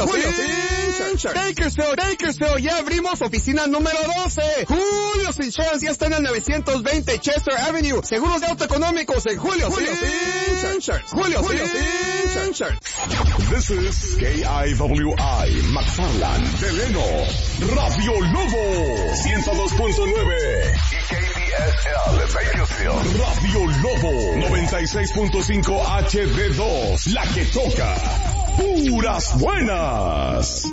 Bakersfield, ya abrimos oficina número 12. Julio's Insurance ya está en el 920 Chester Avenue. Seguros de auto económicos en Julio's Insurance. This is KIWI, McFarland, Delano, Radio Lobo, 102.9 y KDSL, Bakersfield, Radio Lobo, 96.5 HD2, la que toca puras buenas.